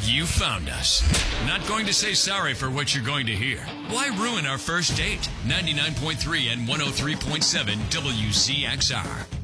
You found us. Not going to say sorry for what you're going to hear. Why ruin our first date? 99.3 and 103.7 WCXR.